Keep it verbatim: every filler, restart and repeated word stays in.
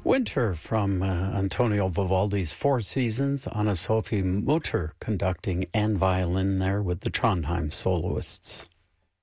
Winter from uh, Antonio Vivaldi's Four Seasons. Anna Sophie Mutter conducting and violin there with the Trondheim soloists.